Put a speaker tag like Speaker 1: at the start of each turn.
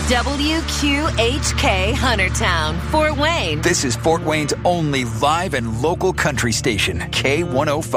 Speaker 1: WQHK Huntertown, Fort Wayne.
Speaker 2: This is Fort Wayne's only live and local country station, K105.